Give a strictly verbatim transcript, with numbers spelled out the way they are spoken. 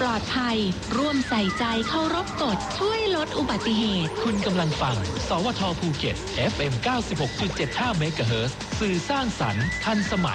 ปลอดภัยร่วมใส่ใจเคารพกฎช่วยลดอุบัติเหตุคุณกำลังฟังสวทภูเก็ต เอฟ เอ็ม เก้าสิบหกจุดเจ็ดห้า เมกะเฮิรตซ์สื่อสร้างสรรค์ทันสมัย